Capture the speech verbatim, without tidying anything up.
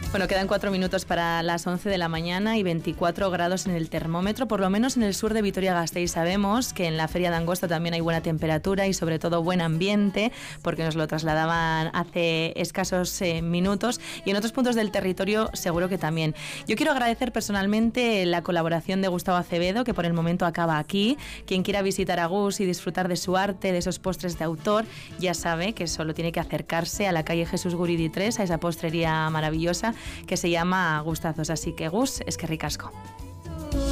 Bueno, quedan cuatro minutos para las once de la mañana y veinticuatro grados en el termómetro, por lo menos en el sur de Vitoria-Gasteiz. Sabemos que en la Feria de Angosto también hay buena temperatura y sobre todo buen ambiente, porque nos lo trasladaban hace escasos eh, minutos, y en otros puntos del territorio seguro que también. Yo quiero agradecer personalmente la colaboración de Gustavo Acevedo, que por el momento acaba aquí. Quien quiera visitar a Gus y disfrutar de su arte, de esos postres de autor, ya sabe que solo tiene que acercarse a la calle Jesús Guridi tres, a esa postrería maravillosa que se llama Gustazos. Así que Gus, es que ricasco.